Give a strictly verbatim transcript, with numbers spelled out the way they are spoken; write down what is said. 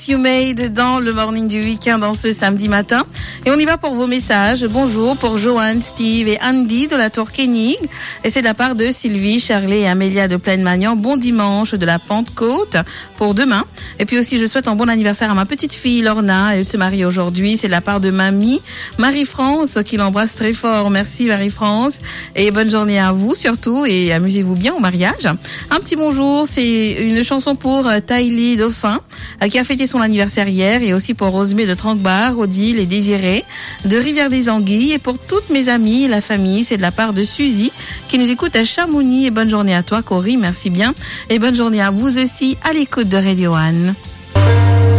You Made dans le morning du week-end dans ce samedi matin. Et on y va pour vos messages. Bonjour pour Johan, Steve et Andy de la Tour Koenig. Et c'est de la part de Sylvie, Charlie et Amélia de Plaine-Magnan. Bon dimanche de la Pentecôte pour demain. Et puis aussi, je souhaite un bon anniversaire à ma petite fille Lorna. Elle se marie aujourd'hui. C'est de la part de mamie Marie-France qui l'embrasse très fort. Merci Marie-France. Et bonne journée à vous surtout. Et amusez-vous bien au mariage. Un petit bonjour. C'est une chanson pour Tylee Dauphin qui a fêté son anniversaire hier, et aussi pour Rosemée de Tranquebar, Odile et Désiré de Rivière des Anguilles, et pour toutes mes amies, la famille, c'est de la part de Suzy qui nous écoute à Chamonix. Et bonne journée à toi Cory, merci bien, et bonne journée à vous aussi à l'écoute de Radio One.